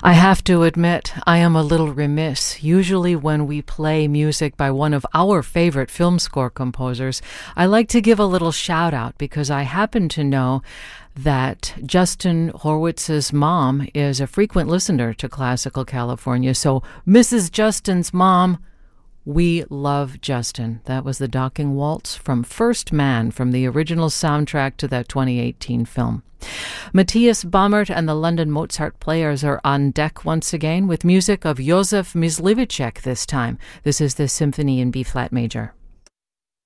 I have to admit, I am a little remiss. Usually when we play music by one of our favorite film score composers, I like to give a little shout out because I happen to know that Justin Hurwitz's mom is a frequent listener to Classical California. So, Mrs. Justin's mom, we love Justin. That was the Docking Waltz from First Man, from the original soundtrack to that 2018 film. Matthias Baumert and the London Mozart Players are on deck once again with music of Josef Myslivicek this time. This is the Symphony in B-flat major.